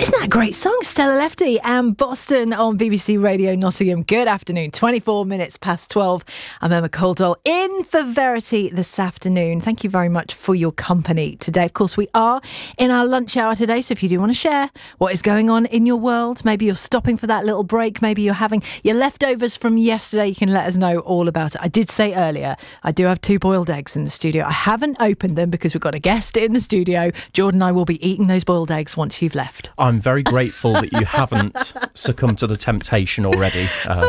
Isn't that a great song? Stella Lefty and Boston on BBC Radio Nottingham. Good afternoon, 24 minutes past 12. I'm Emma Caldwell in for Verity this afternoon. Thank you very much for your company today. Of course, we are in our lunch hour today, so if you do want to share what is going on in your world, maybe you're stopping for that little break, maybe you're having your leftovers from yesterday, you can let us know all about it. I did say earlier, I do have 2 boiled eggs in the studio. I haven't opened them because we've got a guest in the studio. Jordan and I will be eating those boiled eggs once you've left. I'm very grateful that you haven't succumbed to the temptation already.